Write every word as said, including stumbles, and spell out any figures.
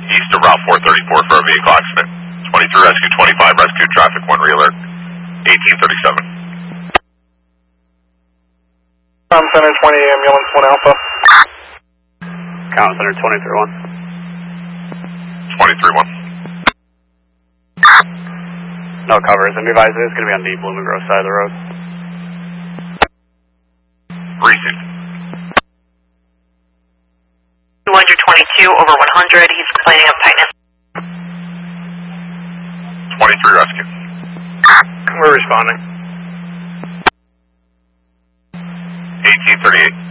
east of Route four thirty-four for a vehicle accident. twenty-three rescue, twenty-five rescue, traffic, one re-alert, eighteen thirty-seven. Com Center twenty, ambulance one Alpha. Com Center twenty-three one. twenty-three one. No covers. I'm advised it's going to be on the Blooming Grove side of the road. Received. two twenty-two over one hundred. He's complaining of tightness. twenty-three rescue. We're responding. eighteen thirty-eight.